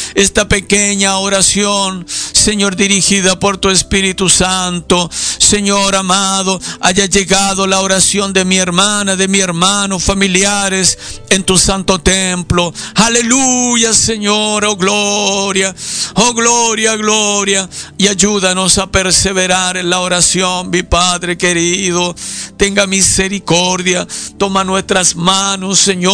esta pequeña oración, Señor, dirigida por tu Espíritu Santo. Señor amado, haya llegado la oración de mi hermana, de mi hermano, familiares en tu santo templo. Aleluya, Señor, oh gloria, gloria. Y ayúdanos a perseverar en la oración, mi Padre querido. Tenga misericordia, toma nuestras manos, Señor.